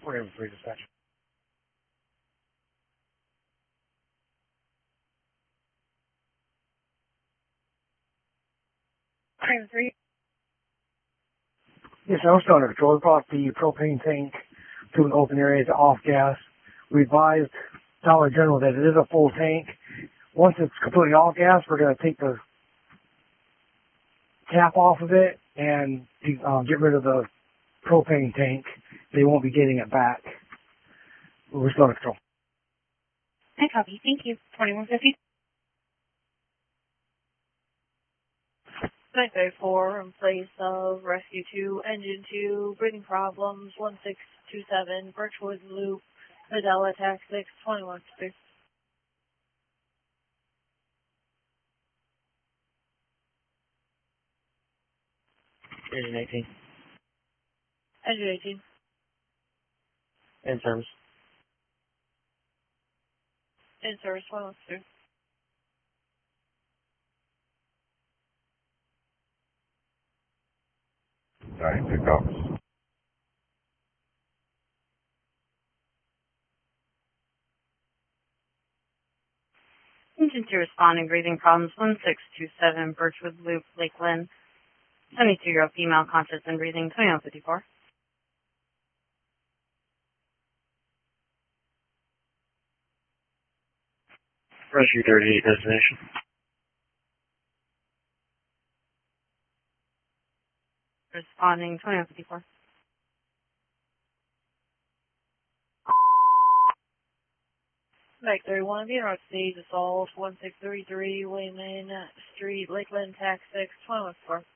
Whatever, please, dispatch. Item 3. Yes, I was still under control. We brought the propane tank to an open area to off gas. We advised Dollar General that it is a full tank. Once it's completely off gas, we're going to take the cap off of it and get rid of the propane tank. They won't be getting it back. We're still under control. I copy. Thank you. 2150. 934 in place of Rescue 2, Engine 2, breathing problems, 1627, Birchwood Loop, Medella Tax 6, 2150. Engine 18. Engine 18. In service. In service, 2150. Sorry, pick up. Engine 2 responding, breathing problems, 1627, Birchwood Loop, Lakeland. 72-year-old female, conscious and breathing, 2154. Rescue 38, destination. Responding, 2154. Mike 31, the Rock Stage Assault, 1633, Wayman Street, Lakeland, Tax 6, 2154.